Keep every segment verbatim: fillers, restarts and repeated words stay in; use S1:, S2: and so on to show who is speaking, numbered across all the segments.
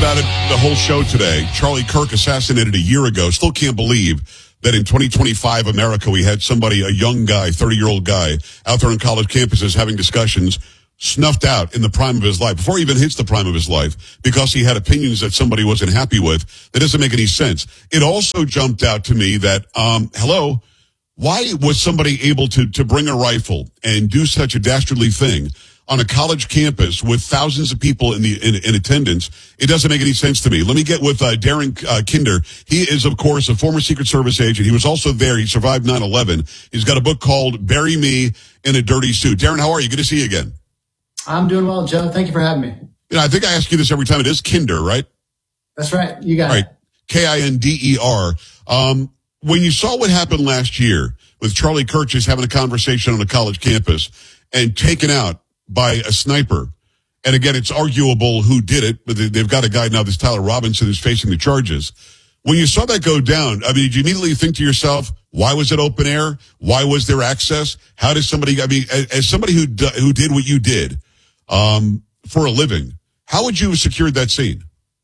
S1: about it the whole show today. Charlie Kirk assassinated a year ago. Still can't believe that in twenty twenty-five America, we had somebody, a young guy, thirty-year-old guy, out there on college campuses having discussions, snuffed out in the prime of his life, before he even hits the prime of his life, because he had opinions that somebody wasn't happy with. That doesn't make any sense. It also jumped out to me that, um, hello, why was somebody able to, to bring a rifle and do such a dastardly thing on a college campus with thousands of people in the in, in attendance? It doesn't make any sense to me. Let me get with uh, Darren uh, Kinder. He is, of course, a former Secret Service agent. He was also there. He survived nine eleven. He's got a book called Bury Me in a Dirty Suit. Darren, how are you? Good to see you again.
S2: I'm doing well, Joe. Thank you for having me.
S1: You know, I think I ask you this every time. It is Kinder, right?
S2: That's right. You got
S1: All
S2: it.
S1: right. K I N D E R. Um, when you saw what happened last year with Charlie Kirk just having a conversation on a college campus and taken out by a sniper. And again, it's arguable who did it, but they've got a guy now, this Tyler Robinson, who's facing the charges. When you saw that go down, I mean, did you immediately think to yourself, why was it open air? Why was there access? How does somebody, I mean, as, as somebody who who did what you did um, for a living, how would you have secured that scene?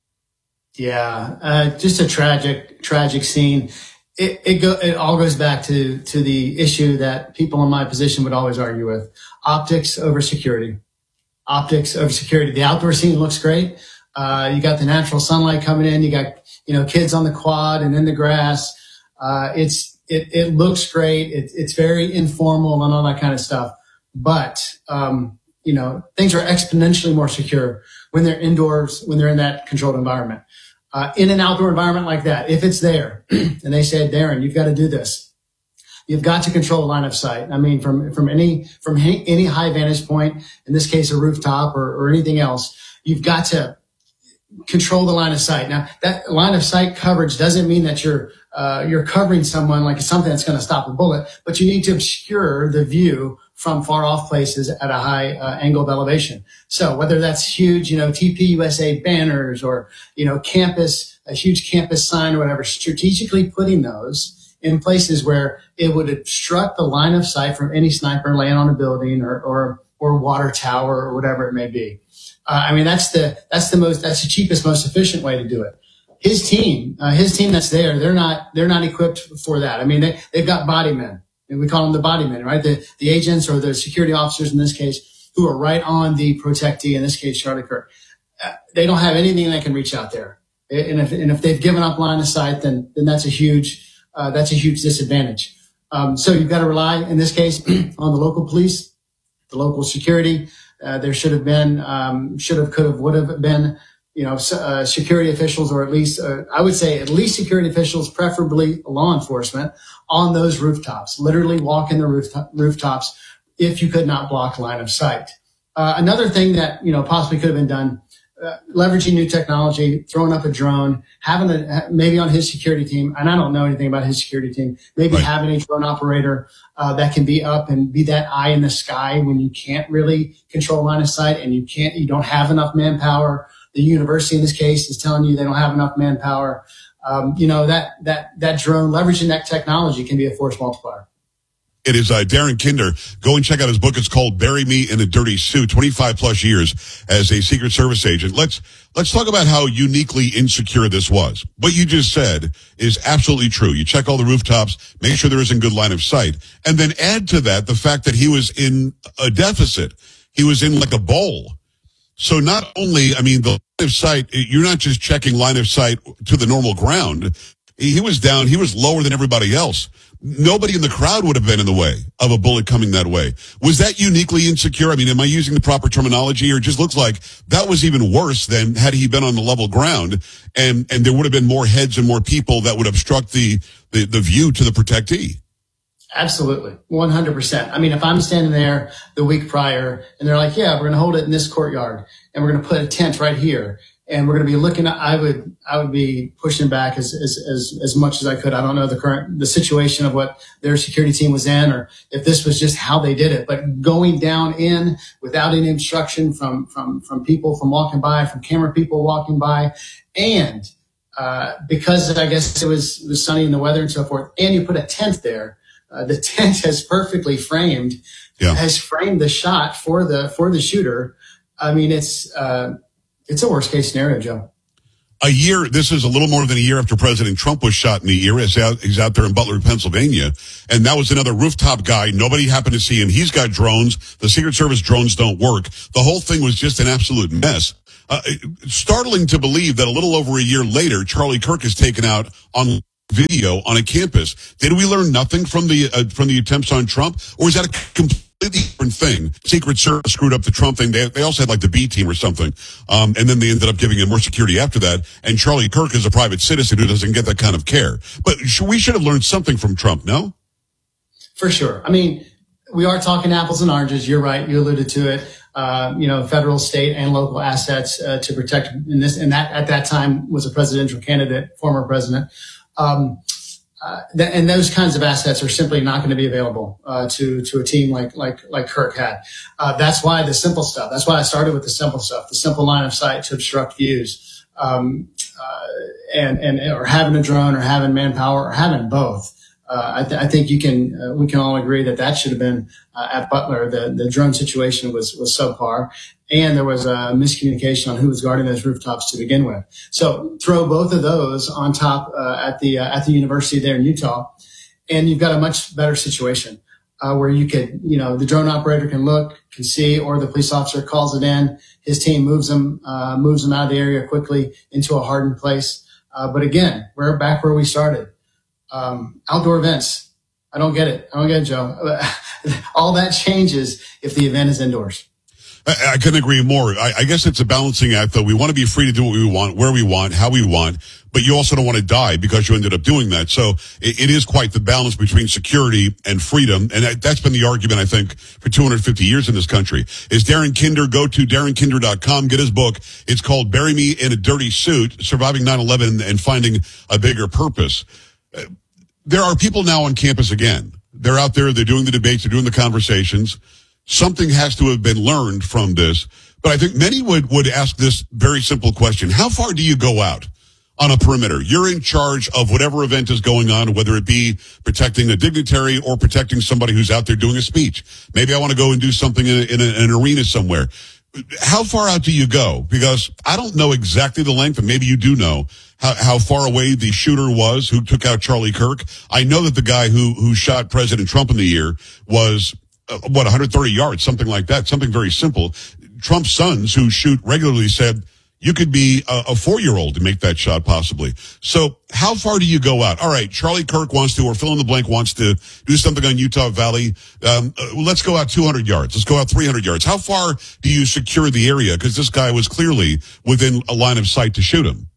S2: Yeah, uh, just a tragic, tragic scene. It it, go, it all goes back to to the issue that people in my position would always argue with: optics over security. Optics over security. The outdoor scene looks great. Uh, you got the natural sunlight coming in. You got you know kids on the quad and in the grass. Uh, it's it it looks great. It, it's very informal and all that kind of stuff. But um, you know things are exponentially more secure when they're indoors, when they're in that controlled environment. Uh, in an outdoor environment like that, if it's there, and they say, Darren, you've got to do this. You've got to control line of sight. I mean, from from any from any, any high vantage point, in this case, a rooftop or, or anything else, you've got to control the line of sight. Now, that line of sight coverage doesn't mean that you're uh, you're covering someone like it's something that's going to stop a bullet, but you need to obscure the view from far off places at a high uh, angle of elevation. So whether that's huge, you know, T P U S A banners or, you know, campus, a huge campus sign or whatever, strategically putting those in places where it would obstruct the line of sight from any sniper laying on a building or, or, or water tower or whatever it may be. Uh, I mean, that's the, that's the most, that's the cheapest, most efficient way to do it. His team, uh, his team that's there, they're not, they're not equipped for that. I mean, they, they've got body men. And we call them the body men, right? The, the agents or the security officers in this case who are right on the protectee, in this case, Charlie Kirk. Uh, they don't have anything that can reach out there. And if, and if they've given up line of sight, then, then that's a huge, uh, that's a huge disadvantage. Um, so you've got to rely, in this case, on the local police, the local security. Uh, there should have been, um, should have, could have, would have been, you know, uh, security officials, or at least, uh, I would say at least security officials, preferably law enforcement, on those rooftops, literally walk in the rooftop, rooftops if you could not block line of sight. Uh, another thing that, you know, possibly could have been done, uh, leveraging new technology, throwing up a drone, having a, maybe on his security team, and I don't know anything about his security team, maybe right. having a drone operator, uh, that can be up and be that eye in the sky when you can't really control line of sight and you can't, you don't have enough manpower. The university in this case is telling you they don't have enough manpower. Um, you know, that, that, that drone, leveraging that technology can be a force multiplier.
S1: It is uh, Darren Kinder. Go and check out his book. It's called Bury Me in a Dirty Suit, twenty-five plus years as a Secret Service agent. Let's, let's talk about how uniquely insecure this was. What you just said is absolutely true. You check all the rooftops, make sure there isn't good line of sight, and then add to that the fact that he was in a deficit. He was in like a bowl. So not only, I mean, the line of sight, you're not just checking line of sight to the normal ground. He was down, he was lower than everybody else. Nobody in the crowd would have been in the way of a bullet coming that way. Was that uniquely insecure? I mean, am I using the proper terminology, or it just looks like that was even worse than had he been on the level ground and, and there would have been more heads and more people that would obstruct the, the, the view to the protectee?
S2: Absolutely. one hundred percent. I mean, if I'm standing there the week prior and they're like, yeah, we're going to hold it in this courtyard and we're going to put a tent right here and we're going to be looking at, I would, I would be pushing back as, as, as, as much as I could. I don't know the current, the situation of what their security team was in, or if this was just how they did it, but going down in without any instruction from, from, from people from walking by, from camera people walking by. And, uh, because I guess it was, it was sunny in the weather and so forth, and you put a tent there. Uh, the tent has perfectly framed, yeah. has framed the shot for the for the shooter. I mean, it's uh, it's a worst case scenario, Joe.
S1: A year, this is a little more than a year after President Trump was shot in the ear. He's out, he's out there in Butler, Pennsylvania. And that was another rooftop guy. Nobody happened to see him. He's got drones. The Secret Service drones don't work. The whole thing was just an absolute mess. Uh, startling to believe that a little over a year later, Charlie Kirk is taken out on video on a campus. Did we learn nothing from the uh, from the attempts on Trump? Or is that a completely different thing? Secret Service screwed up the Trump thing. They, they also had like the B team or something. Um, and then they ended up giving him more security after that. And Charlie Kirk is a private citizen who doesn't get that kind of care. But sh- we should have learned something from Trump, no?
S2: For sure. I mean, we are talking apples and oranges. You're right. You alluded to it. Uh, you know, federal, state, and local assets uh, to protect. And this, and that at that time was a presidential candidate, former president. Um, uh, th- and those kinds of assets are simply not going to be available uh, to to a team like like like Kirk had. Uh, that's why the simple stuff. That's why I started with the simple stuff. The simple line of sight to obstruct views, um, uh, and and or having a drone, or having manpower, or having both. Uh, I, th- I think you can, uh, we can all agree that that should have been uh, at Butler. The, the drone situation was, was subpar, and there was a miscommunication on who was guarding those rooftops to begin with. So throw both of those on top uh, at the uh, at the university there in Utah, and you've got a much better situation uh, where you could, you know, the drone operator can look, can see, or the police officer calls it in. His team moves them, uh, moves them out of the area quickly into a hardened place. Uh, but again, we're back where we started. Um, outdoor events. I don't get it. I don't get it, Joe. All that changes if the event is indoors.
S1: I, I couldn't agree more. I, I guess it's a balancing act, though. We want to be free to do what we want, where we want, how we want, but you also don't want to die because you ended up doing that. So it, it is quite the balance between security and freedom. And that, that's been the argument, I think, for two hundred fifty years in this country. Is Darren Kinder. Go to darren kinder dot com. Get his book. It's called Bury Me in a Dirty Suit, Surviving nine eleven and Finding a Bigger Purpose. Uh, There are people now on campus again. They're out there, they're doing the debates, they're doing the conversations. Something has to have been learned from this. But I think many would, would ask this very simple question. How far do you go out on a perimeter? You're in charge of whatever event is going on, whether it be protecting a dignitary or protecting somebody who's out there doing a speech. Maybe I want to go and do something in, a, in a, an arena somewhere. How far out do you go? Because I don't know exactly the length, and maybe you do know how, how far away the shooter was who took out Charlie Kirk. I know that the guy who, who shot President Trump in the ear was, uh, what, one hundred thirty yards, something like that, something very simple. Trump's sons who shoot regularly said, you could be a, a four-year-old to make that shot possibly. So how far do you go out? All right, Charlie Kirk wants to, or fill in the blank wants to do something on Utah Valley. Um, uh, let's go out two hundred yards. Let's go out three hundred yards. How far do you secure the area? Because this guy was clearly within a line of sight to shoot him.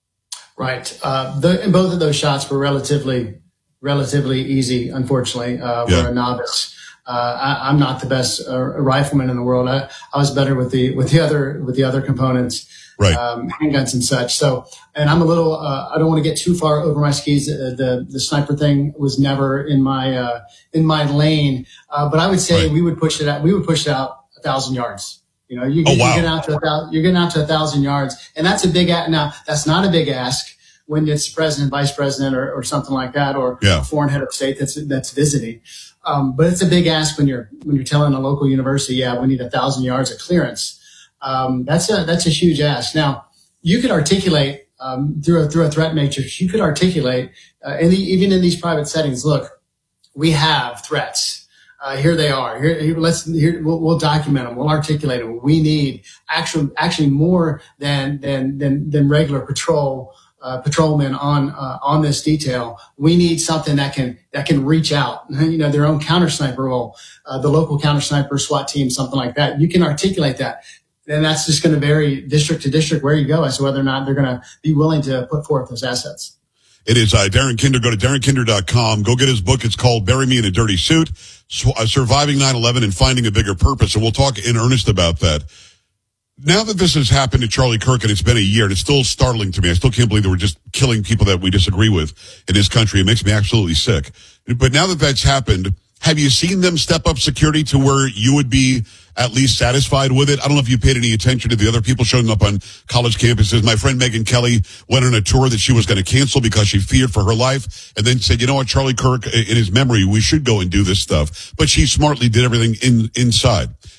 S2: Right. Uh, the, both of those shots were relatively, relatively easy, unfortunately. Uh,
S1: yeah.
S2: We're a novice. Uh, I, I'm not the best uh, rifleman in the world. I, I was better with the, with the other, with the other components.
S1: Right.
S2: Um, handguns and such. So, and I'm a little, uh, I don't want to get too far over my skis. Uh, the, the sniper thing was never in my, uh, in my lane. Uh, but I would say right. we would push it out, we would push it out a thousand yards. You know, you,
S1: oh,
S2: you
S1: wow.
S2: get out to a thousand, you're getting out to a thousand yards, and that's a big, now that's not a big ask when it's president, vice president, or, or something like that, or yeah. a foreign head of state that's, that's visiting. Um, but it's a big ask when you're, when you're telling a local university, yeah, we need a thousand yards of clearance. Um, that's a, that's a huge ask. Now, you could articulate, um, through a, through a threat matrix, you could articulate, uh, in the, even in these private settings, look, we have threats. Uh, here they are. Here, here let's, here, we'll, we'll document them. We'll articulate them. We need actually, actually more than, than, than, than regular patrol, uh, patrolmen on, uh, on this detail. We need something that can, that can reach out, you know, their own counter sniper role, uh, the local counter sniper SWAT team, something like that. You can articulate that. And that's just going to vary district to district where you go as to whether or not they're going to be willing to put forth those assets.
S1: It is uh, Darren Kinder. Go to darren kinder dot com. Go get his book. It's called Bury Me in a Dirty Suit, Surviving nine eleven and Finding a Bigger Purpose. And we'll talk in earnest about that. Now that this has happened to Charlie Kirk, and it's been a year, and it's still startling to me. I still can't believe that we're just killing people that we disagree with in this country. It makes me absolutely sick. But now that that's happened, have you seen them step up security to where you would be at least satisfied with it? I don't know if you paid any attention to the other people showing up on college campuses. My friend Megyn Kelly went on a tour that she was going to cancel because she feared for her life, and then said, you know what, Charlie Kirk, in his memory, we should go and do this stuff. But she smartly did everything in inside.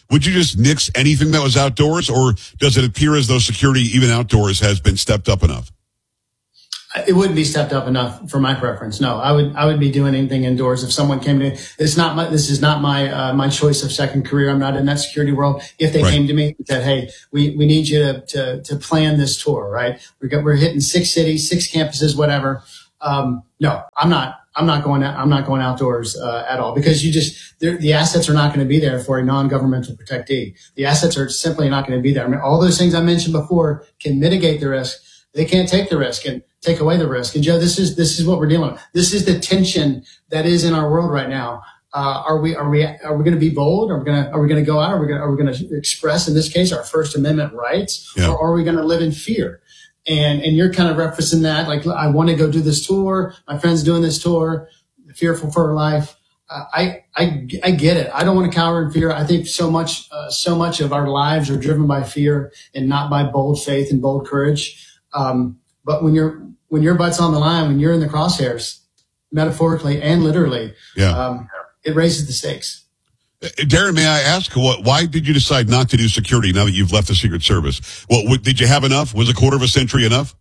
S1: would you just nix anything that was outdoors, or does it appear as though security, even outdoors, has been stepped up enough?
S2: It wouldn't be stepped up enough for my preference. No, I would I would be doing anything indoors if someone came to me. It's not my this is not my uh, my choice of second career. I'm not in that security world. If they
S1: right.
S2: came to me and said, "Hey, we, we need you to, to to plan this tour," right? We're got, we're hitting six cities, six campuses, whatever. Um, no, I'm not. I'm not going. Out, I'm not going outdoors uh, at all, because you just the assets are not going to be there for a non-governmental protectee. The assets are simply not going to be there. I mean, all those things I mentioned before can mitigate the risk. They can't take the risk and take away the risk. And Joe, this is this is what we're dealing with. This is the tension that is in our world right now. Uh, are we are we are we going to be bold? Are we going to are we going to go out? Are we going are we going to express, in this case, our First Amendment rights,
S1: yeah.
S2: or are we going to live in fear? And and you're kind of referencing that, like, I want to go do this tour. My friend's doing this tour. Fearful for her life. Uh, I I I get it. I don't want to cower in fear. I think so much uh, so much of our lives are driven by fear and not by bold faith and bold courage. Um, but when you're when your butt's on the line, when you're in the crosshairs, metaphorically and literally,
S1: yeah.
S2: um, it raises the stakes.
S1: Darren, may I ask, what, why did you decide not to do security now that you've left the Secret Service? Well, what, did you have enough? Was a quarter of a century enough?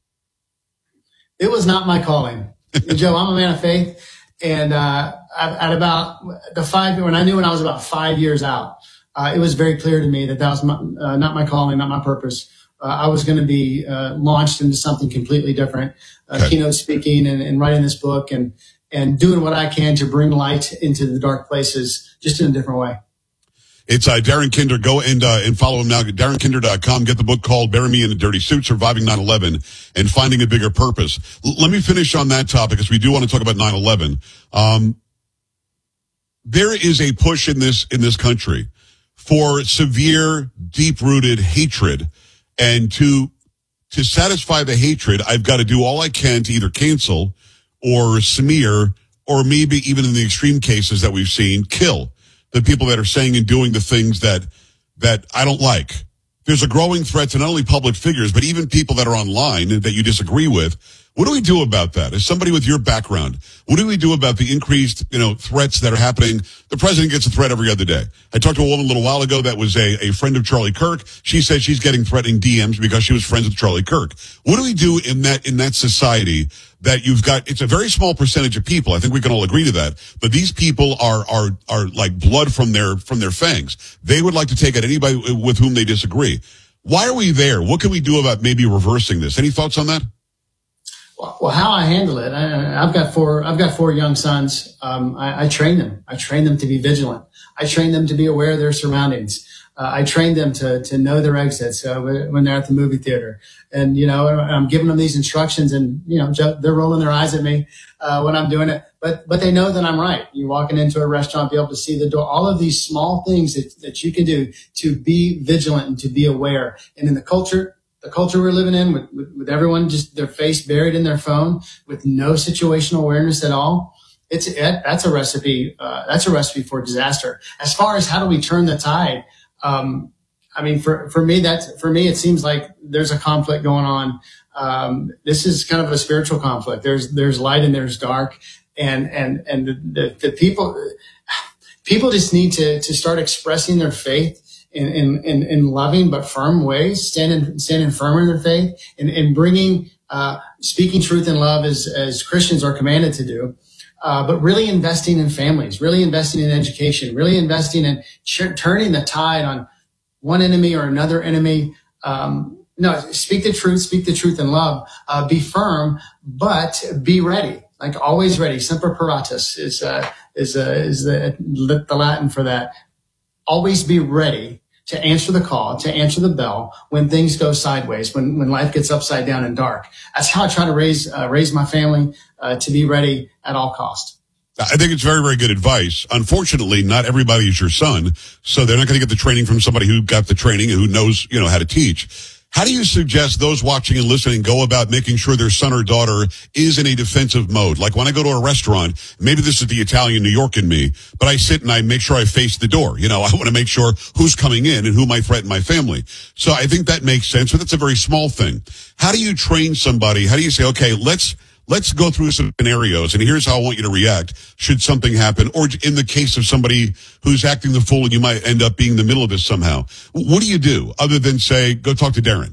S2: It was not my calling. Joe, I'm a man of faith. And uh, at, at about the five, when I knew when I was about five years out, uh, it was very clear to me that that was my, uh, not my calling, not my purpose. Uh, I was going to be uh, launched into something completely different, uh, okay. keynote speaking and, and writing this book and and doing what I can to bring light into the dark places, just in a different way.
S1: It's uh, Darren Kinder. Go and uh, and follow him now. Darren Kinder dot com. Get the book called Bury Me in a Dirty Suit, Surviving nine eleven and Finding a Bigger Purpose. L- let me finish on that topic, because we do want to talk about nine eleven. Um, there is a push in this in this country for severe, deep-rooted hatred. And to to satisfy the hatred, I've got to do all I can to either cancel or smear, or maybe even in the extreme cases that we've seen, kill the people that are saying and doing the things that that I don't like. There's a growing threat to not only public figures, but even people that are online that you disagree with. What do we do about that? As somebody with your background, what do we do about the increased, you know, threats that are happening? The president gets a threat every other day. I talked to a woman a little while ago that was a, a friend of Charlie Kirk. She says she's getting threatening D Ms because she was friends with Charlie Kirk. What do we do in that, in that society that you've got? It's a very small percentage of people. I think we can all agree to that. But these people are, are, are like blood from their, from their fangs. They would like to take out anybody with whom they disagree. Why are we there? What can we do about maybe reversing this? Any thoughts on that?
S2: Well, how I handle it, I, I've got four. I've got four young sons. Um, I, I train them. I train them to be vigilant. I train them to be aware of their surroundings. Uh, I train them to to know their exits uh, when they're at the movie theater. And you know, I'm giving them these instructions, and you know, they're rolling their eyes at me uh, when I'm doing it. But but they know that I'm right. You're walking into a restaurant, be able to see the door. All of these small things that that you can do to be vigilant and to be aware. And in the culture. The culture we're living in, with, with, with everyone just their face buried in their phone, with no situational awareness at all, it's it, that's a recipe. Uh, that's a recipe for disaster. As far as how do we turn the tide, um, I mean, for for me, that's for me, it seems like there's a conflict going on. Um, this is kind of a spiritual conflict. There's there's light and there's dark, and and and the, the, the people people just need to to start expressing their faith. In, in, in, in loving but firm ways, standing, standing firm in their faith, and, and bringing, uh, speaking truth in love as, as Christians are commanded to do. Uh, but really investing in families, really investing in education, really investing in ch- turning the tide on one enemy or another enemy. Um, no, speak the truth, speak the truth in love, uh, be firm, but be ready. Like always ready. Semper paratus is, uh, is, uh, is the, the Latin for that. Always be ready to answer the call, to answer the bell when things go sideways, when, when life gets upside down and dark. That's how I try to raise, uh, raise my family, uh, to be ready at all costs.
S1: I think it's very, very good advice. Unfortunately, not everybody is your son, so they're not going to get the training from somebody who got the training and who knows, you know, how to teach. How do you suggest those watching and listening go about making sure their son or daughter is in a defensive mode? Like when I go to a restaurant, maybe this is the Italian New York in me, but I sit and I make sure I face the door. You know, I want to make sure who's coming in and who might threaten my family. So I think that makes sense, but that's a very small thing. How do you train somebody? How do you say, okay, let's, let's go through some scenarios, and here's how I want you to react should something happen, or in the case of somebody who's acting the fool and you might end up being in the middle of this somehow. What do you do other than say, go talk to Darren?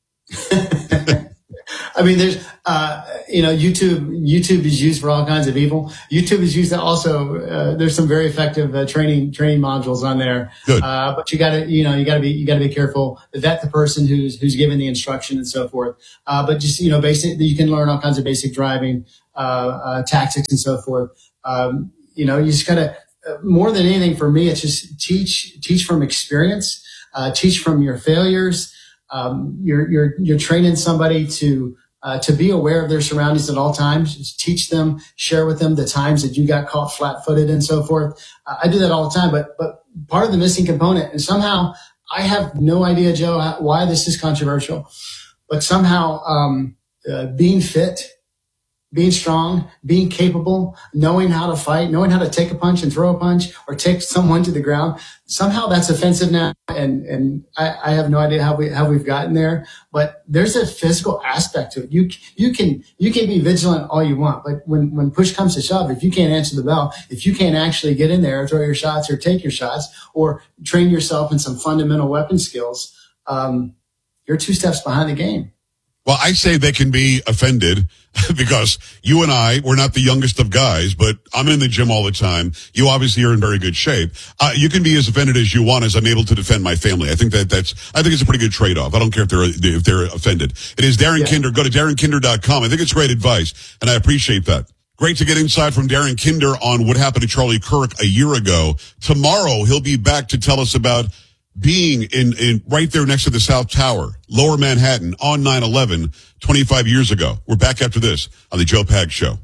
S2: I mean, there's, uh, you know, YouTube, YouTube is used for all kinds of evil. YouTube is used to also, uh, there's some very effective uh, training, training modules on there.
S1: Good.
S2: Uh, but you gotta, you know, you gotta be, you gotta be careful, vet the person who's, who's giving the instruction and so forth. Uh, but just, you know, basic, you can learn all kinds of basic driving, uh, uh, tactics and so forth. Um, you know, you just gotta, uh, more than anything for me, it's just teach, teach from experience, uh, teach from your failures. Um, you're, you're, you're training somebody to, Uh, to be aware of their surroundings at all times, just teach them, share with them the times that you got caught flat-footed and so forth. Uh, I do that all the time, but but part of the missing component, and somehow I have no idea, Joe, why this is controversial, but somehow um, uh, being fit, being strong, being capable, knowing how to fight, knowing how to take a punch and throw a punch or take someone to the ground, somehow that's offensive now. And, and I, I have no idea how we, how we've gotten there, but there's a physical aspect to it. You, you can, you can be vigilant all you want, but when, when push comes to shove, if you can't answer the bell, if you can't actually get in there, throw your shots or take your shots or train yourself in some fundamental weapon skills, um, you're two steps behind the game.
S1: Well, I say they can be offended because you and I, we're not the youngest of guys, but I'm in the gym all the time. You obviously are in very good shape. Uh, you can be as offended as you want as I'm able to defend my family. I think that that's, I think it's a pretty good trade-off. I don't care if they're, if they're offended. It is Darren yeah. Kinder. Go to darren kinder dot com. I think it's great advice, and I appreciate that. Great to get insight from Darren Kinder on what happened to Charlie Kirk a year ago. Tomorrow, he'll be back to tell us about being in, in right there next to the South Tower, Lower Manhattan, on nine eleven, twenty-five years ago. We're back after this on the Joe Pags Show.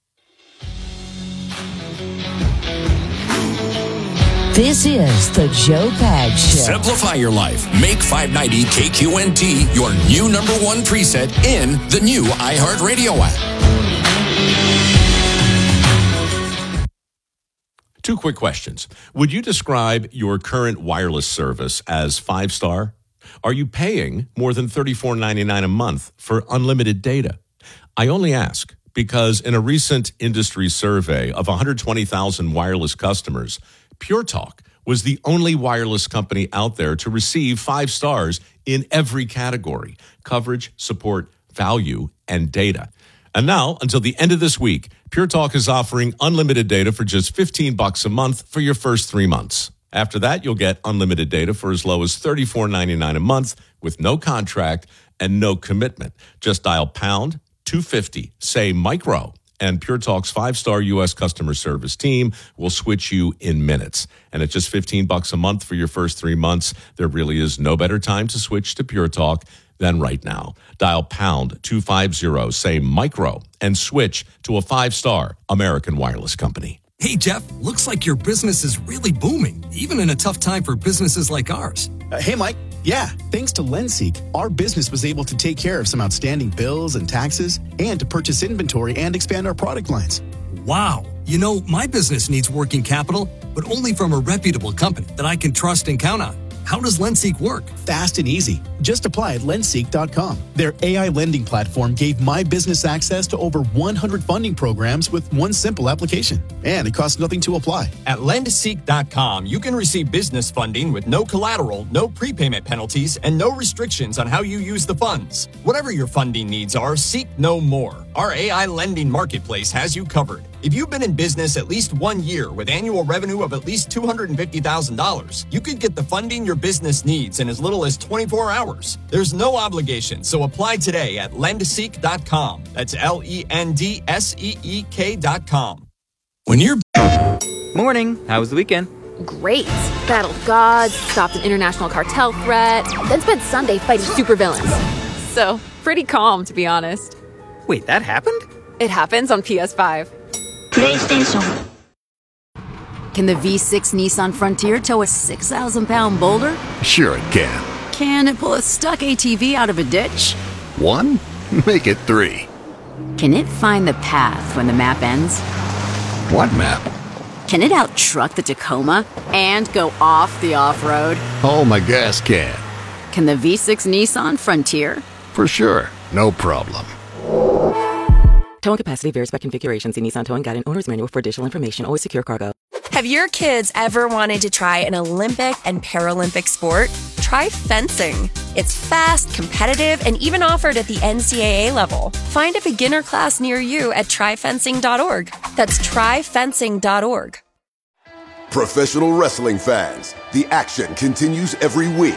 S3: This is the Joe Pags Show.
S4: Simplify your life. Make five ninety K Q N T your new number one preset in the new iHeartRadio app.
S5: Two quick questions. Would you describe your current wireless service as five-star? Are you paying more than thirty-four ninety-nine a month for unlimited data? I only ask because in a recent industry survey of one hundred twenty thousand wireless customers, Pure Talk was the only wireless company out there to receive five stars in every category: coverage, support, value, and data. And now, until the end of this week, Pure Talk is offering unlimited data for just fifteen bucks a month for your first three months. After that, you'll get unlimited data for as low as thirty-four ninety-nine a month with no contract and no commitment. Just dial pound two fifty, say micro, and Pure Talk's five-star U S customer service team will switch you in minutes. And at just fifteen bucks a month for your first three months, there really is no better time to switch to Pure Talk than right now. Dial pound two fifty, say micro, and switch to a five-star American wireless company.
S6: Hey, Jeff, looks like your business is really booming, even in a tough time for businesses like ours.
S7: Uh, hey, Mike. Yeah, thanks to Lenseek, our business was able to take care of some outstanding bills and taxes and to purchase inventory and expand our product lines.
S6: Wow. You know, my business needs working capital, but only from a reputable company that I can trust and count on. How does Lenseek work?
S7: Fast and easy. Just apply at lenseek dot com. Their A I lending platform gave my business access to over one hundred funding programs with one simple application. And it costs nothing to apply.
S8: At lenseek dot com, you can receive business funding with no collateral, no prepayment penalties, and no restrictions on how you use the funds. Whatever your funding needs are, seek no more. Our A I lending marketplace has you covered. If you've been in business at least one year with annual revenue of at least two hundred fifty thousand dollars, you could get the funding your business needs in as little as twenty-four hours. There's no obligation, so apply today at lenseek dot com. That's L E N D S E E K dot com.
S4: When you're...
S9: Morning. How was the weekend?
S10: Great. Battled gods, stopped an international cartel threat, then spent Sunday fighting supervillains. So, pretty calm, to be honest.
S9: Wait, that happened?
S10: It happens on P S five.
S11: PlayStation.
S3: Can the V six Nissan Frontier tow a six thousand pound boulder?
S12: Sure it can.
S3: Can it pull a stuck A T V out of a ditch?
S12: One? Make it three.
S3: Can it find the path when the map ends?
S12: What map?
S3: Can it out-truck the Tacoma and go off the off-road?
S12: Oh, my gas can.
S3: Can the V six Nissan Frontier?
S12: For sure. No problem.
S13: Towing capacity varies by configuration. See Nissan Towing Guide and Owner's Manual for additional information. Always secure cargo.
S14: Have your kids ever wanted to try an Olympic and Paralympic sport? Try fencing. It's fast, competitive, and even offered at the N C double A level. Find a beginner class near you at try fencing dot org. That's try fencing dot org.
S15: Professional wrestling fans, the action continues every week.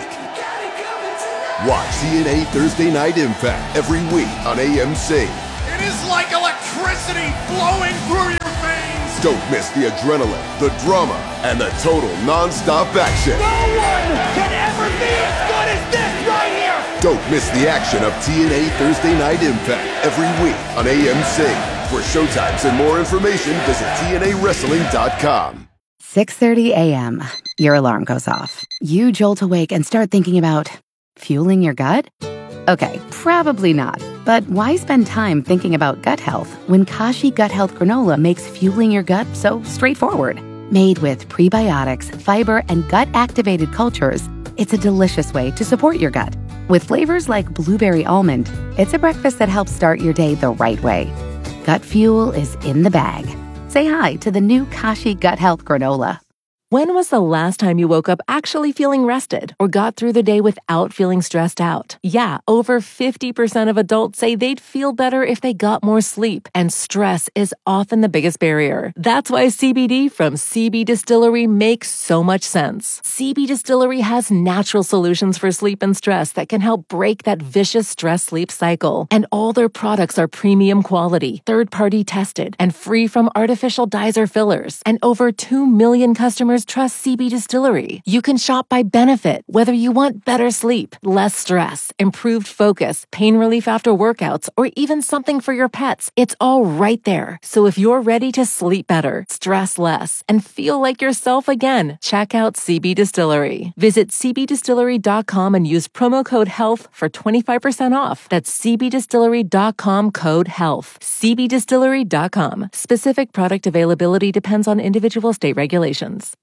S15: Watch T N A Thursday Night Impact every week on A M C.
S16: It is like electricity flowing through your veins.
S15: Don't miss the adrenaline, the drama, and the total non-stop action.
S16: No one can ever be as good as this right here.
S15: Don't miss the action of T N A Thursday Night Impact every week on A M C. For showtimes and more information, visit T N A wrestling dot com.
S17: six thirty a.m. Your alarm goes off. You jolt awake and start thinking about fueling your gut? Okay, probably not. But why spend time thinking about gut health when Kashi Gut Health Granola makes fueling your gut so straightforward? Made with prebiotics, fiber, and gut-activated cultures, it's a delicious way to support your gut. With flavors like blueberry almond, it's a breakfast that helps start your day the right way. Gut fuel is in the bag. Say hi to the new Kashi Gut Health Granola.
S18: When was the last time you woke up actually feeling rested or got through the day without feeling stressed out? Yeah, over fifty percent of adults say they'd feel better if they got more sleep, and stress is often the biggest barrier. That's why C B D from C B Distillery makes so much sense. C B Distillery has natural solutions for sleep and stress that can help break that vicious stress-sleep cycle. And all their products are premium quality, third-party tested, and free from artificial dyes or fillers. And over two million customers trust C B Distillery. You can shop by benefit, whether you want better sleep, less stress, improved focus, pain relief after workouts, or even something for your pets. It's all right there. So if you're ready to sleep better, stress less, and feel like yourself again, check out C B Distillery. Visit c b distillery dot com and use promo code HEALTH for twenty-five percent off. That's c b distillery dot com code HEALTH. c b distillery dot com. Specific product availability depends on individual state regulations.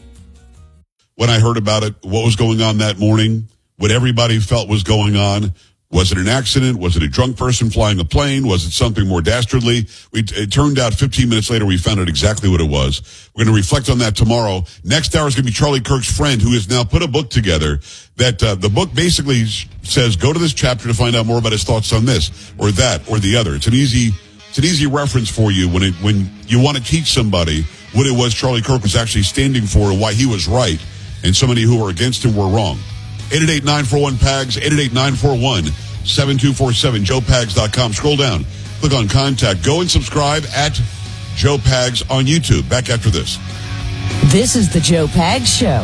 S1: When I heard about it, what was going on that morning, what everybody felt was going on. Was it an accident? Was it a drunk person flying a plane? Was it something more dastardly? We, it turned out fifteen minutes later, we found out exactly what it was. We're going to reflect on that tomorrow. Next hour is going to be Charlie Kirk's friend, who has now put a book together that uh, the book basically says, go to this chapter to find out more about his thoughts on this or that or the other. It's an easy, it's an easy reference for you when it, when you want to teach somebody what it was Charlie Kirk was actually standing for and why he was right. And so many who were against him were wrong. eight eight eight, nine four one, P A G S, eight eight eight, nine four one, seven two four seven, joe pags dot com. Scroll down, click on contact. Go and subscribe at Joe Pags on YouTube. Back after this.
S19: This is the Joe Pags Show.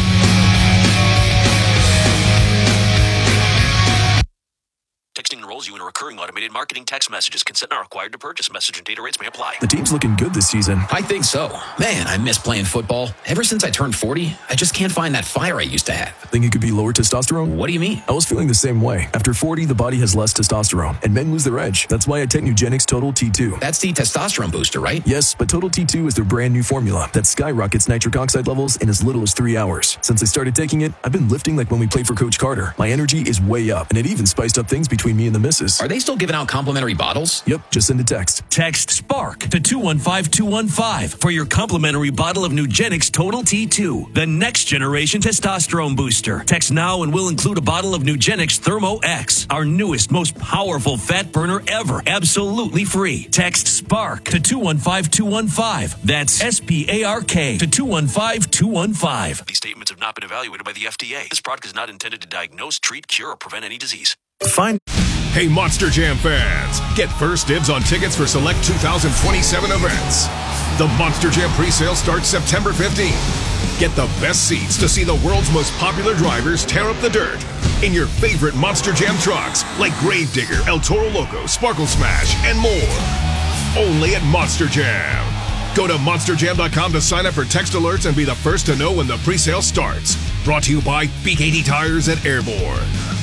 S20: Texting enrolls you in a recurring automated marketing text messages. Consent not required to purchase. Message and data rates may apply.
S21: The team's looking good this season.
S22: I think so. Man, I miss playing football. Ever since I turned forty, I just can't find that fire I used to have.
S21: Think it could be lower testosterone?
S22: What do you mean?
S21: I was feeling the same way. After forty, the body has less testosterone, and men lose their edge. That's why I take Nugenix Total T two.
S22: That's the testosterone booster, right?
S21: Yes, but Total T two is their brand new formula that skyrockets nitric oxide levels in as little as three hours. Since I started taking it, I've been lifting like when we played for Coach Carter. My energy is way up, and it even spiced up things between me and the missus.
S22: Are they still giving out complimentary bottles?
S21: Yep, just send a text.
S23: Text SPARK to two one five two one five for your complimentary bottle of Nugenix Total T two, the next generation testosterone booster. Text now and we'll include a bottle of Nugenix Thermo X, our newest, most powerful fat burner ever, absolutely free. Text SPARK to two one five two one five. That's S P A R K to two one five two one five.
S20: These statements have not been evaluated by the F D A. This product is not intended to diagnose, treat, cure, or prevent any disease.
S24: Fine. Hey, Monster Jam fans, get first dibs on tickets for select two thousand twenty-seven events. The Monster Jam presale starts September fifteenth. Get the best seats to see the world's most popular drivers tear up the dirt in your favorite Monster Jam trucks like Gravedigger, El Toro Loco, Sparkle Smash, and more. Only at Monster Jam. Go to monster jam dot com to sign up for text alerts and be the first to know when the presale starts. Brought to you by B K T Tires at Airborne.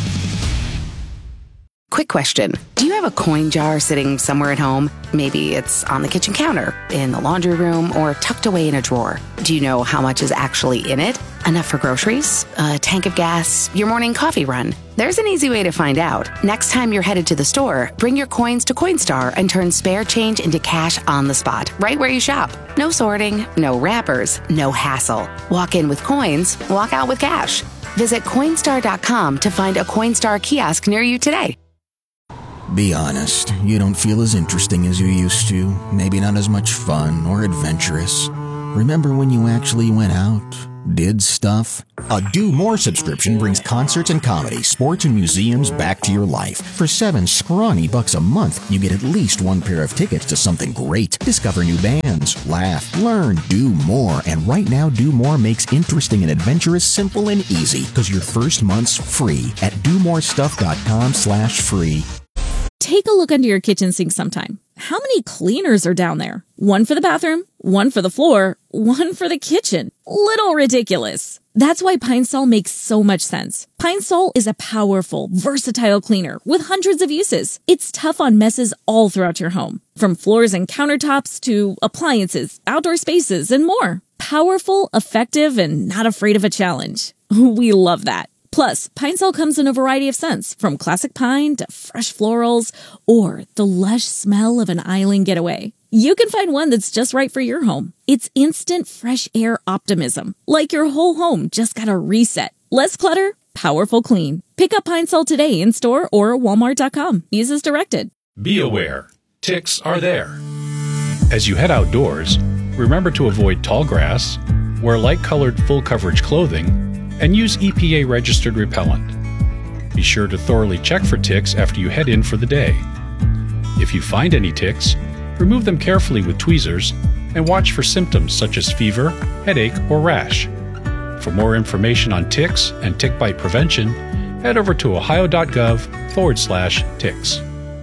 S17: Quick question. Do you have a coin jar sitting somewhere at home? Maybe it's on the kitchen counter, in the laundry room, or tucked away in a drawer. Do you know how much is actually in it? Enough for groceries, a tank of gas, your morning coffee run? There's an easy way to find out. Next time you're headed to the store, bring your coins to Coinstar and turn spare change into cash on the spot, right where you shop. No sorting, no wrappers, no hassle. Walk in with coins, walk out with cash. Visit Coinstar dot com to find a Coinstar kiosk near you today.
S2: Be honest, you don't feel as interesting as you used to. Maybe not as much fun or adventurous. Remember when you actually went out, did stuff? A Do More subscription brings concerts and comedy, sports and museums back to your life. For seven scrawny bucks a month, you get at least one pair of tickets to something great. Discover new bands, laugh, learn, do more. And right now, Do More makes interesting and adventurous simple and easy, because your first month's free at do more stuff dot com slash free.
S5: Take a look under your kitchen sink sometime. How many cleaners are down there? One for the bathroom, one for the floor, one for the kitchen. Little ridiculous. That's why Pine Sol makes so much sense. Pine Sol is a powerful, versatile cleaner with hundreds of uses. It's tough on messes all throughout your home, from floors and countertops to appliances, outdoor spaces, and more. Powerful, effective, and not afraid of a challenge. We love that. Plus, Pine Sol comes in a variety of scents, from classic pine to fresh florals, or the lush smell of an island getaway. You can find one that's just right for your home. It's instant fresh air optimism, like your whole home just got a reset. Less clutter, powerful clean. Pick up Pine Sol today in store or walmart dot com. Use as directed.
S6: Be aware, ticks are there. As you head outdoors, remember to avoid tall grass, wear light-colored full-coverage clothing, and use E P A-registered repellent. Be sure to thoroughly check for ticks after you head in for the day. If you find any ticks, remove them carefully with tweezers and watch for symptoms such as fever, headache, or rash. For more information on ticks and tick bite prevention, head over to ohio.gov forward slash ticks.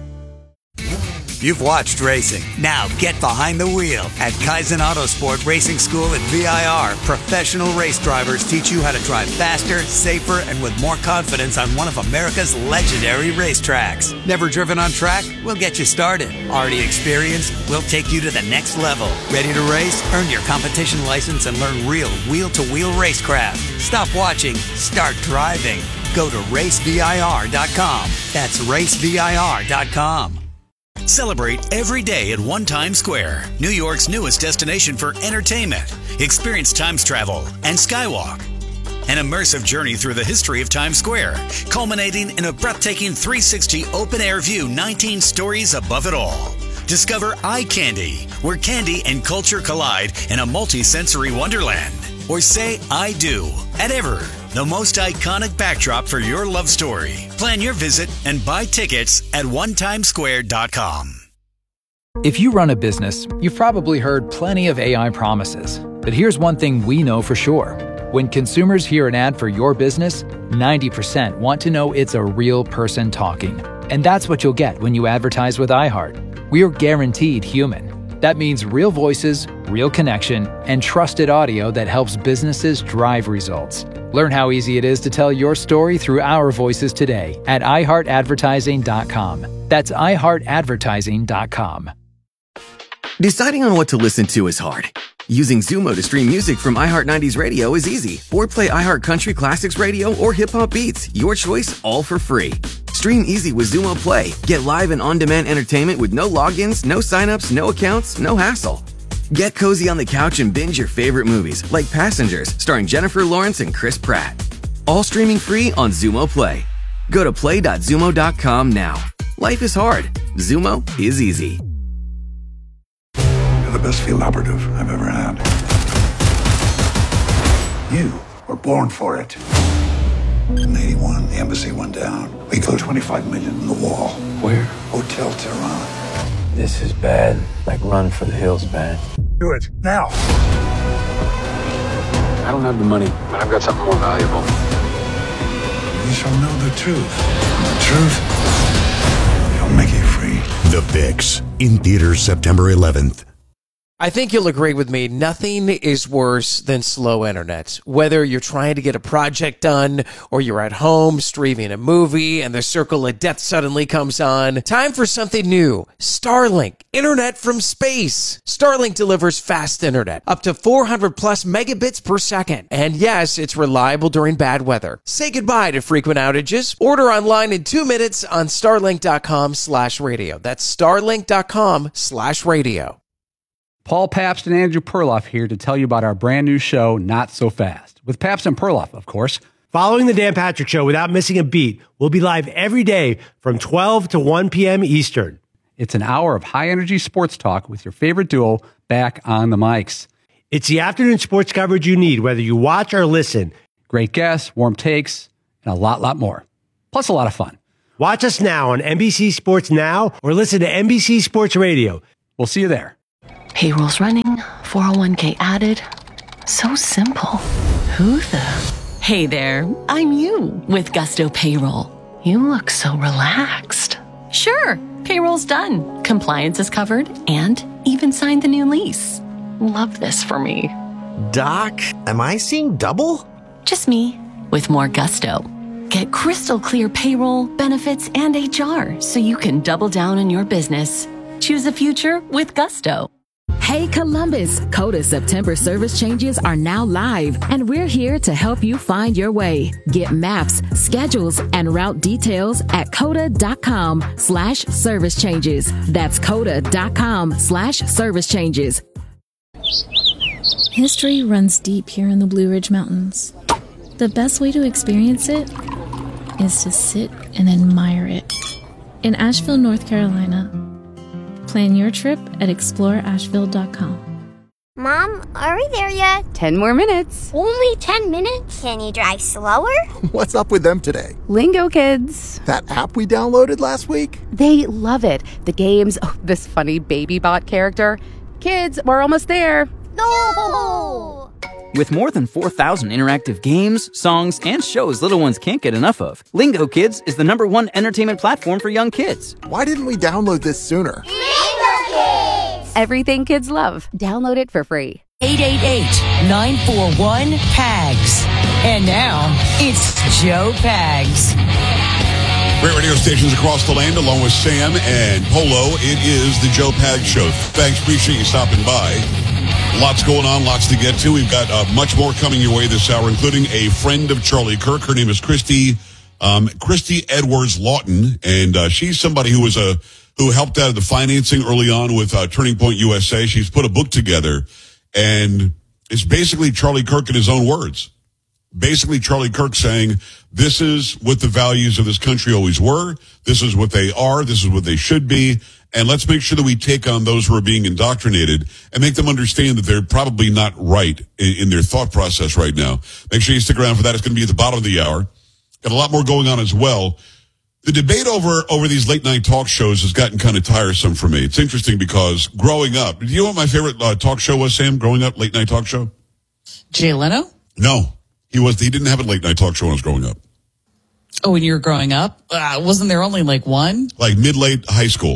S7: You've watched racing. Now get behind the wheel. At Kaizen Autosport Racing School at V I R, professional race drivers teach you how to drive faster, safer, and with more confidence on one of America's legendary racetracks. Never driven on track? We'll get you started. Already experienced? We'll take you to the next level. Ready to race? Earn your competition license and learn real wheel-to-wheel racecraft. Stop watching. Start driving. Go to race V I R dot com. That's race V I R dot com.
S25: Celebrate every day at One Times Square, New York's newest destination for entertainment. Experience Times Travel and Skywalk. An immersive journey through the history of Times Square, culminating in a breathtaking three sixty open-air view, nineteen stories above it all. Discover Eye Candy, where candy and culture collide in a multi-sensory wonderland. Or say I do at Ever, the most iconic backdrop for your love story. Plan your visit and buy tickets at one times square dot com.
S26: If you run a business, you've probably heard plenty of A I promises. But here's one thing we know for sure. When consumers hear an ad for your business, ninety percent want to know it's a real person talking. And that's what you'll get when you advertise with iHeart. We're guaranteed human. That means real voices, real connection, and trusted audio that helps businesses drive results. Learn how easy it is to tell your story through our voices today at i heart advertising dot com. That's i heart advertising dot com.
S27: Deciding on what to listen to is hard. Using Zumo to stream music from iHeart nineties Radio is easy. Or play iHeart Country Classics Radio or Hip Hop Beats. Your choice, all for free. Stream easy with Zumo Play. Get live and on-demand entertainment with no logins, no signups, no accounts, no hassle. Get cozy on the couch and binge your favorite movies, like Passengers, starring Jennifer Lawrence and Chris Pratt. All streaming free on Zumo Play. Go to play dot zumo dot com now. Life is hard. Zumo is easy.
S28: You're the best field operative I've ever had. You were born for it. In eighty-one, the embassy went down. We closed twenty-five million in the wall. Where? Hotel Tehran.
S29: This is bad. Like Run for the Hills bad.
S28: Do it, now.
S29: I don't have the money, but I've got something more valuable.
S28: You shall know the truth. And the truth shall make you free.
S30: The Fix, in theaters September eleventh.
S3: I think you'll agree with me. Nothing is worse than slow internet. Whether you're trying to get a project done or you're at home streaming a movie and the circle of death suddenly comes on, time for something new. Starlink, internet from space. Starlink delivers fast internet, up to four hundred plus megabits per second. And yes, it's reliable during bad weather. Say goodbye to frequent outages. Order online in two minutes on starlink.com slash radio. That's starlink.com slash radio.
S4: Paul Pabst and Andrew Perloff here to tell you about our brand new show, Not So Fast, with Pabst and Perloff, of course.
S8: Following the Dan Patrick Show without missing a beat, we'll be live every day from twelve to one p.m. Eastern.
S4: It's an hour of high-energy sports talk with your favorite duo back on the mics.
S8: It's the afternoon sports coverage you need, whether you watch or listen.
S4: Great guests, warm takes, and a lot, lot more. Plus a lot of fun.
S8: Watch us now on N B C Sports Now or listen to N B C Sports Radio.
S4: We'll see you there.
S18: Payroll's running, four oh one k added. So simple. Who the? Hey there, I'm you with Gusto Payroll. You look so relaxed. Sure, payroll's done. Compliance is covered and even signed the new lease. Love this for me.
S9: Doc, am I seeing double?
S18: Just me with more gusto. Get crystal clear payroll, benefits, and H R so you can double down on your business. Choose a future with Gusto.
S10: Hey Columbus, Coda September service changes are now live, and we're here to help you find your way. Get maps, schedules, and route details at coda.com slash service changes. That's coda.com slash service changes.
S5: History runs deep here in the Blue Ridge Mountains. The best way to experience it is to sit and admire it. In Asheville, North Carolina, plan your trip at explore asheville dot com.
S11: Mom, are we there yet?
S17: Ten more minutes.
S11: Only ten minutes? Can you drive slower?
S12: What's up with them today?
S17: Lingo Kids.
S12: That app we downloaded last week?
S17: They love it. The games, oh, this funny baby bot character. Kids, we're almost there.
S11: No!
S13: With more than four thousand interactive games, songs, and shows little ones can't get enough of, Lingo Kids is the number one entertainment platform for young kids.
S12: Why didn't we download this sooner?
S11: Lingo Kids!
S17: Everything kids love. Download it for free.
S19: eight eight eight, nine four one, P A G S. And now, it's Joe Pags.
S1: Great radio stations across the land, along with Sam and Polo. It is the Joe Pags Show. Thanks, appreciate you stopping by. Lots going on, lots to get to. We've got uh, much more coming your way this hour, including a friend of Charlie Kirk. Her name is Christy, um, Christy Edwards Lawton, and uh, she's somebody who was a who helped out of the financing early on with uh, Turning Point U S A. She's put a book together, and it's basically Charlie Kirk in his own words. Basically, Charlie Kirk saying, this is what the values of this country always were. This is what they are. This is what they should be. And let's make sure that we take on those who are being indoctrinated and make them understand that they're probably not right in, in their thought process right now. Make sure you stick around for that. It's going to be at the bottom of the hour. Got a lot more going on as well. The debate over, over these late night talk shows has gotten kind of tiresome for me. It's interesting because growing up, do you know what my favorite uh, talk show was, Sam, growing up, late night talk show?
S14: Jay Leno?
S1: No. He was. He didn't have a late night talk show when I was growing up.
S14: Oh, when you were growing up? Uh, wasn't there only like one?
S1: Like mid-late high school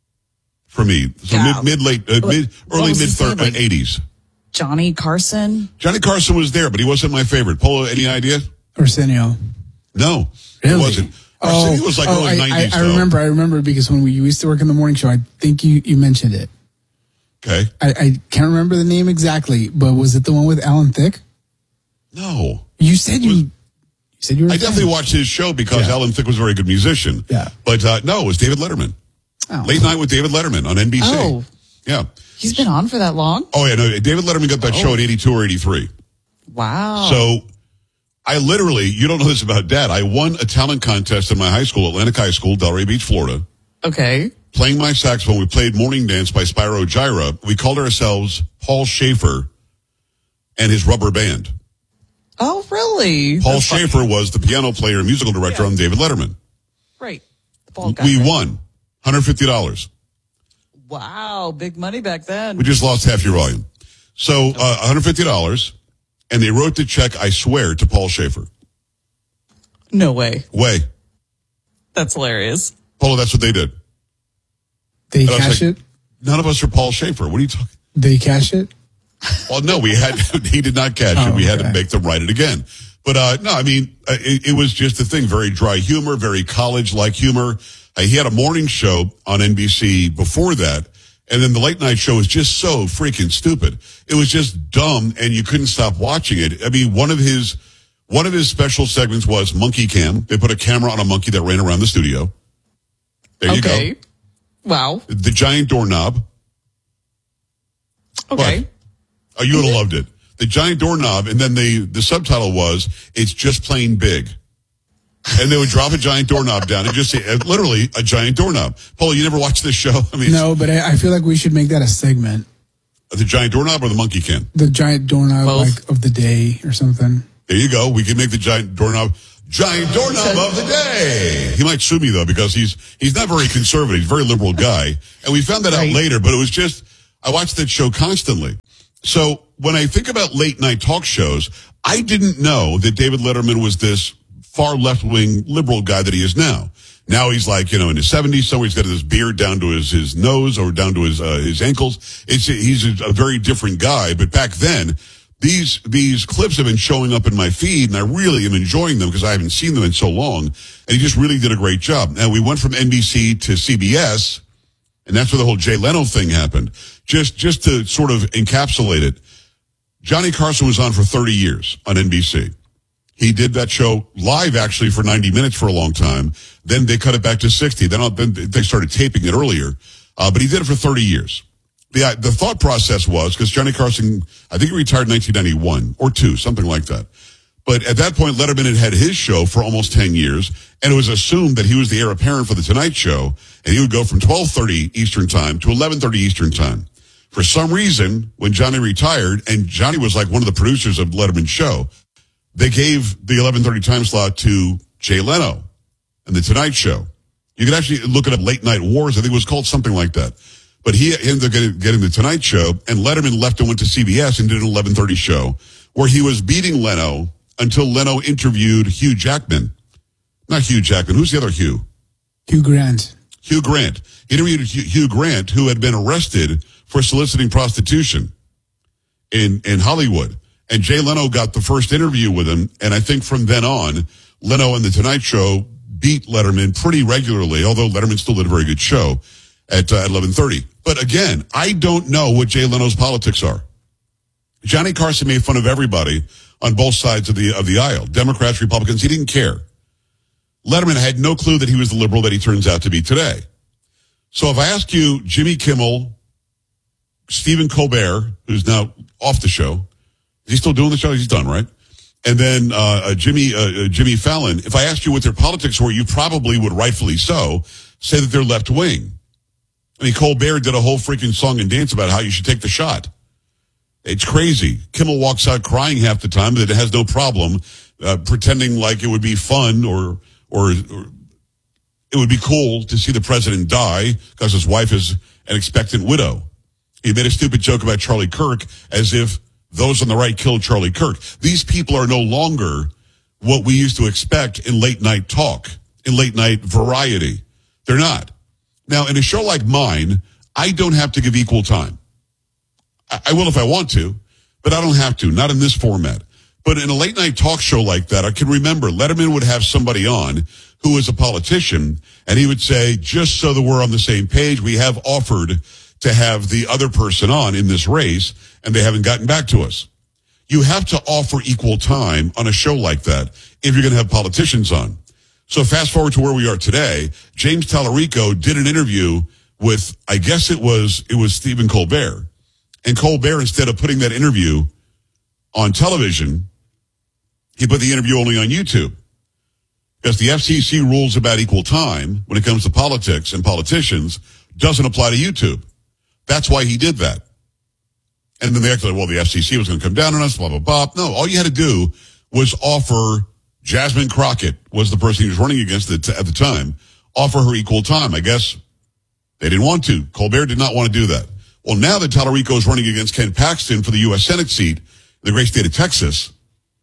S1: for me. So
S14: Yeah.
S1: mid, mid-late, uh, mid,
S14: What
S1: early
S14: was his name?
S1: mid-eighties.
S14: Like-
S1: eighties.
S14: Johnny Carson?
S1: Johnny Carson was there, but he wasn't my favorite. Polo, any idea?
S30: Arsenio.
S1: No,
S30: Really?
S1: he wasn't.
S30: Oh,
S1: Arsenio was like
S30: oh,
S1: early
S30: I,
S1: nineties,
S30: I, I
S1: though.
S30: remember. I remember because when we used to work in the morning show, I think you, you mentioned it.
S1: Okay.
S30: I, I can't remember the name exactly, but was it the one with Alan Thicke?
S1: No.
S30: You said you. You said you were. a
S1: I
S30: fan.
S1: definitely watched his show because
S30: Yeah.
S1: Alan Thicke was a very good musician.
S30: Yeah.
S1: But uh, no, it was David Letterman.
S30: Oh.
S1: Late Night with David Letterman on N B C.
S14: Oh.
S1: Yeah.
S14: He's been on for that long?
S1: Oh, yeah. No, David Letterman got that
S14: Oh.
S1: show in eighty-two or eighty-three.
S14: Wow.
S1: So I literally, you don't know this about Dad, I won a talent contest in my high school, Atlantic High School, Delray Beach, Florida.
S14: Okay.
S1: Playing my saxophone, we played Morning Dance by Spyro Gyra. We called ourselves Paul Schaefer and his rubber band.
S14: Oh, really?
S1: Paul
S14: That's
S1: Schaefer
S14: funny.
S1: was the piano player and musical director on David Letterman.
S14: Right. The bald guy.
S1: We won one hundred fifty dollars.
S14: Wow. Big money back then.
S1: We just lost half your volume. So uh, one hundred fifty dollars, and they wrote the check, I swear, to Paul Schaefer.
S14: No way.
S1: Way.
S14: That's hilarious.
S1: Polo, that's what they did.
S30: They
S1: And I was
S30: cash
S1: like,
S30: it.
S1: None of us are Paul Schaefer. What are you talking?
S30: They cash it?
S1: Well, no, we had, he did not catch
S30: oh,
S1: it. We
S30: okay.
S1: had to make them write it again. But, uh, no, I mean, it, it was just a thing. Very dry humor, very college-like humor. Uh, he had a morning show on N B C before that. And then the late night show was just so freaking stupid. It was just dumb and you couldn't stop watching it. I mean, one of his, one of his special segments was Monkey Cam. They put a camera on a monkey that ran around the studio. There you
S14: okay.
S1: go.
S14: Wow.
S1: The giant doorknob.
S14: Okay.
S1: What? Oh, you would have loved it. The giant doorknob, and then the, the subtitle was, "It's just plain big." And they would drop a giant doorknob down and just say, uh, literally, a giant doorknob. Paul, you never watched this show? I mean,
S30: no, but I, I feel like we should make that a segment.
S1: The giant doorknob or the monkey can?
S30: The giant doorknob,
S14: Both.
S30: like, of the day or something.
S1: There you go. We can make the giant doorknob, giant doorknob of the day. He might sue me, though, because he's he's not very conservative. He's a very liberal guy. And we found that out
S8: Right.
S1: later, but it was just, I watched that show constantly. So when I think about late night talk shows, I didn't know that David Letterman was this far left-wing liberal guy that he is now. Now he's like, you know, in his seventies, so he's got his beard down to his, his nose or down to his, uh, his ankles. It's, he's a, a very different guy. But back then, these, these clips have been showing up in my feed and I really am enjoying them because I haven't seen them in so long. And he just really did a great job. Now we went from N B C to C B S and that's where the whole Jay Leno thing happened. Just, just to sort of encapsulate it, Johnny Carson was on for thirty years on N B C. He did that show live, actually, for ninety minutes for a long time. Then they cut it back to sixty. Then, then they started taping it earlier. Uh, but he did it for thirty years. The, the thought process was, because Johnny Carson, I think he retired in nineteen ninety-one or two, something like that. But at that point, Letterman had had his show for almost ten years, and it was assumed that he was the heir apparent for The Tonight Show, and he would go from twelve thirty Eastern Time to eleven thirty Eastern Time. For some reason, when Johnny retired, and Johnny was like one of the producers of Letterman's show, they gave the eleven thirty time slot to Jay Leno and The Tonight Show. You could actually look it up, Late Night Wars. I think it was called something like that. But he ended up getting, getting The Tonight Show, and Letterman left and went to C B S and did an eleven thirty show where he was beating Leno until Leno interviewed Hugh Jackman. Not Hugh Jackman. Who's the other Hugh?
S30: Hugh Grant.
S1: Hugh Grant. He interviewed Hugh Grant, who had been arrested for soliciting prostitution in, in Hollywood. And Jay Leno got the first interview with him, and I think from then on, Leno and The Tonight Show beat Letterman pretty regularly, although Letterman still did a very good show at uh, eleven thirty. But again, I don't know what Jay Leno's politics are. Johnny Carson made fun of everybody on both sides of the of the aisle, Democrats, Republicans. He didn't care. Letterman had no clue that he was the liberal that he turns out to be today. So if I ask you, Jimmy Kimmel, Stephen Colbert, who's now off the show, is he still doing the show? He's done, right? And then uh, uh, Jimmy uh, uh, Jimmy Fallon. If I asked you what their politics were, you probably would, rightfully so, say that they're left wing. I mean, Colbert did a whole freaking song and dance about how you should take the shot. It's crazy. Kimmel walks out crying half the time, that it has no problem uh, pretending like it would be fun or, or or it would be cool to see the president die because his wife is an expectant widow. He made a stupid joke about Charlie Kirk as if those on the right killed Charlie Kirk. These people are no longer what we used to expect in late night talk, in late night variety. They're not. Now, in a show like mine, I don't have to give equal time. I, I will if I want to, but I don't have to, not in this format. But in a late night talk show like that, I can remember Letterman would have somebody on who was a politician, and he would say, just so that we're on the same page, we have offered to have the other person on in this race, and they haven't gotten back to us. You have to offer equal time on a show like that if you're going to have politicians on. So fast forward to where we are today. James Tallarico did an interview with, I guess it was, it was Stephen Colbert. And Colbert, instead of putting that interview on television, he put the interview only on YouTube. Because the F C C rules about equal time when it comes to politics and politicians doesn't apply to YouTube. That's why he did that. And then they acted like, well, the F C C was going to come down on us, blah, blah, blah. No, all you had to do was offer Jasmine Crockett, was the person he was running against at the time, offer her equal time. I guess they didn't want to. Colbert did not want to do that. Well, now that Tallarico is running against Ken Paxton for the U S Senate seat in the great state of Texas,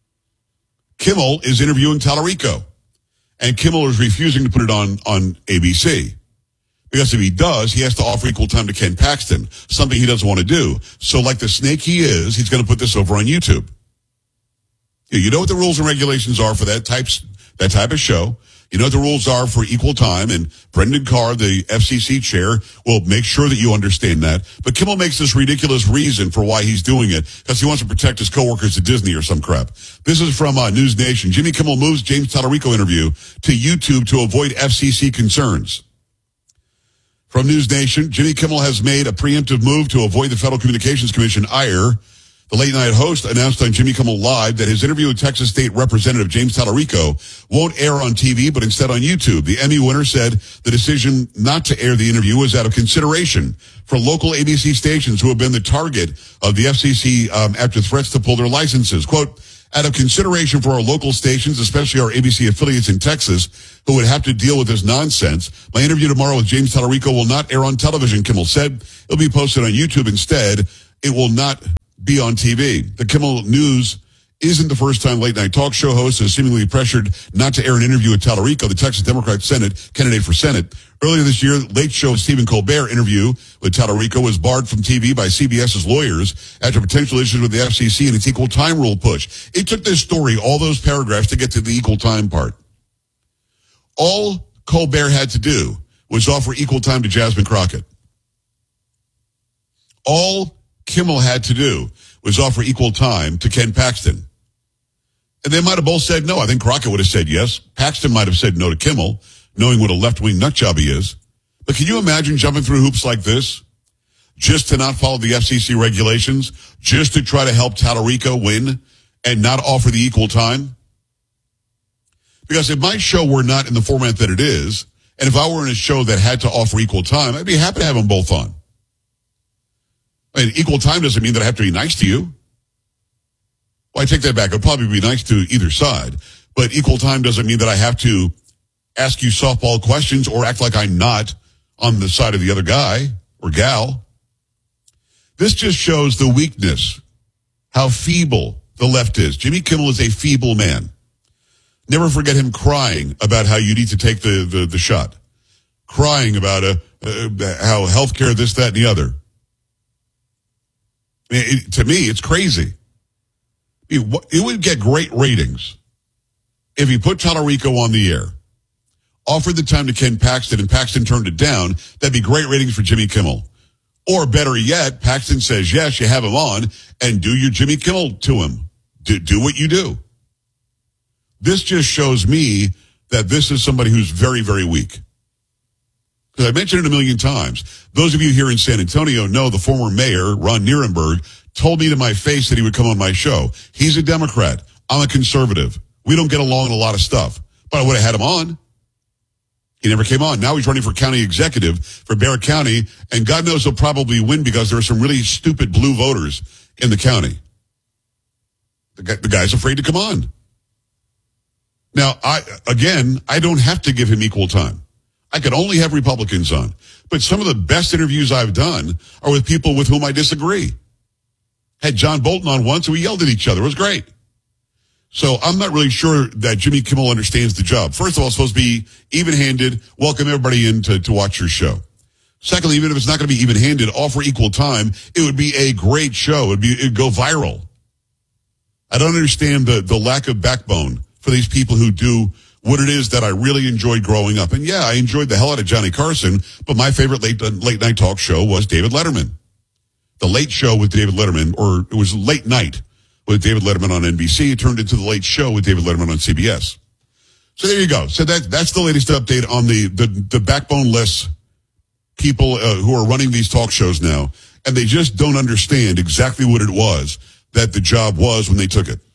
S1: Kimmel is interviewing Tallarico. And Kimmel is refusing to put it on, on A B C Because if he does, he has to offer equal time to Ken Paxton, something he doesn't want to do. So like the snake he is, he's going to put this over on YouTube. You know what the rules and regulations are for that types, that type of show. You know what the rules are for equal time, and Brendan Carr, the F C C chair, will make sure that you understand that. But Kimmel makes this ridiculous reason for why he's doing it, because he wants to protect his coworkers at Disney or some crap. This is from uh, News Nation. Jimmy Kimmel moves James Tallarico interview to YouTube to avoid F C C concerns. From News Nation, Jimmy Kimmel has made a preemptive move to avoid the Federal Communications Commission ire. The late-night host announced on Jimmy Kimmel Live that his interview with Texas State Representative James Tallarico won't air on T V, but instead on YouTube. The Emmy winner said the decision not to air the interview was out of consideration for local A B C stations who have been the target of the F C C um, after threats to pull their licenses. Quote, out of consideration for our local stations, especially our A B C affiliates in Texas, who would have to deal with this nonsense, my interview tomorrow with James Tallarico will not air on television, Kimmel said. It'll be posted on YouTube instead. It will not be on T V. The Kimmel News isn't the first time late-night talk show host has seemingly pressured not to air an interview with Tallarico, the Texas Democrat Senate candidate for Senate. Earlier this year, Late Show Stephen Colbert interview with Tallarico was barred from T V by CBS's lawyers after potential issues with the F C C and its equal time rule push. It took this story, all those paragraphs, to get to the equal time part. All Colbert had to do was offer equal time to Jasmine Crockett. All Kimmel had to do was offer equal time to Ken Paxton. And they might have both said no. I think Crockett would have said yes. Paxton might have said no to Kimmel, knowing what a left-wing nutjob he is. But can you imagine jumping through hoops like this just to not follow the F C C regulations, just to try to help Tallarico win and not offer the equal time? Because if my show were not in the format that it is, and if I were in a show that had to offer equal time, I'd be happy to have them both on. I mean, equal time doesn't mean that I have to be nice to you. Well, I take that back. I'd probably be nice to either side. But equal time doesn't mean that I have to ask you softball questions or act like I'm not on the side of the other guy or gal. This just shows the weakness, how feeble the left is. Jimmy Kimmel is a feeble man. Never forget him crying about how you need to take the, the, the shot. Crying about uh, uh, how healthcare, this, that, and the other. It, to me, it's crazy. It, it would get great ratings if he put Tallarico on the air, offered the time to Ken Paxton, and Paxton turned it down. That'd be great ratings for Jimmy Kimmel. Or better yet, Paxton says, yes, you have him on, and do your Jimmy Kimmel to him. Do, do what you do. This just shows me that this is somebody who's very, very weak. Because I mentioned it a million times. Those of you here in San Antonio know the former mayor, Ron Nierenberg, told me to my face that he would come on my show. He's a Democrat. I'm a conservative. We don't get along in a lot of stuff. But I would have had him on. He never came on. Now he's running for county executive for Barrett County, and God knows he'll probably win because there are some really stupid blue voters in the county. The, guy, the guy's afraid to come on. Now, I again, I don't have to give him equal time. I could only have Republicans on. But some of the best interviews I've done are with people with whom I disagree. Had John Bolton on once, and we yelled at each other. It was great. So I'm not really sure that Jimmy Kimmel understands the job. First of all, it's supposed to be even-handed, welcome everybody in to, to watch your show. Secondly, even if it's not going to be even-handed, offer equal time, it would be a great show. It would be, it'd go viral. I don't understand the, the lack of backbone for these people who do what it is that I really enjoyed growing up. And yeah, I enjoyed the hell out of Johnny Carson, but my favorite late, late night talk show was David Letterman. The Late Show with David Letterman, or it was Late Night with David Letterman on N B C. It turned into The Late Show with David Letterman on C B S. So there you go. So that that's the latest update on the, the, the backbone-less people uh, who are running these talk shows now, and they just don't understand exactly what it was that the job was when they took it.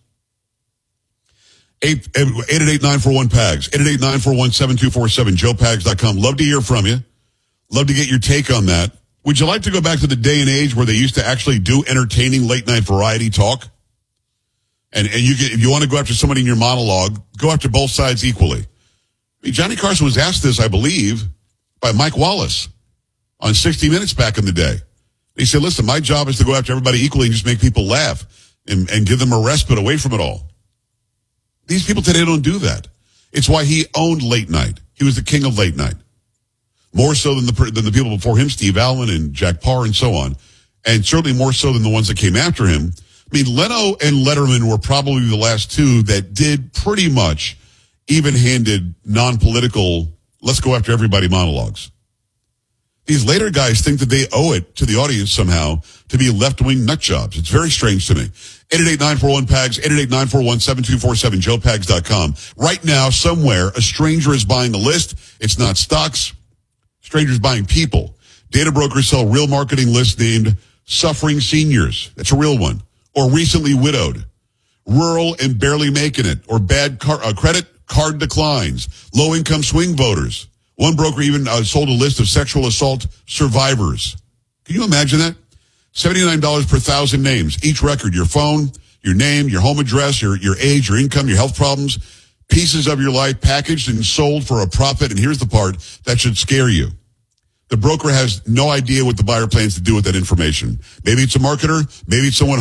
S1: eight eight eight nine four one P A G S, eight eight eight nine four one seven two four seven, joe pags dot com. Love to hear from you. Love to get your take on that. Would you like to go back to the day and age where they used to actually do entertaining late-night variety talk? And and you get, if you want to go after somebody in your monologue, go after both sides equally. I mean, Johnny Carson was asked this, I believe, by Mike Wallace on sixty minutes back in the day. He said, listen, my job is to go after everybody equally and just make people laugh and, and give them a respite away from it all. These people today don't do that. It's why he owned late night. He was the king of late night. more so than the than the people before him, Steve Allen and Jack Paar and so on, and certainly more so than the ones that came after him. I mean, Leno and Letterman were probably the last two that did pretty much even-handed, non-political, let's go after everybody monologues. These later guys think that they owe it to the audience somehow to be left-wing nut jobs. It's very strange to me. eight eight eight, nine four one, P A G S, eight eight eight, nine four one, seven two four seven, joe pags dot com. Right now, somewhere, a stranger is buying the list. It's not stocks. Strangers buying people. Data brokers sell real marketing lists named Suffering Seniors. That's a real one. Or Recently Widowed. Rural and Barely Making It. Or Bad car, uh, Credit, Card Declines. Low-income swing voters. One broker even uh, sold a list of sexual assault survivors. Can you imagine that? seventy-nine dollars per thousand names. Each record, your phone, your name, your home address, your, your age, your income, your health problems, pieces of your life packaged and sold for a profit. And here's the part that should scare you. The broker has no idea what the buyer plans to do with that information. Maybe it's a marketer. Maybe it's someone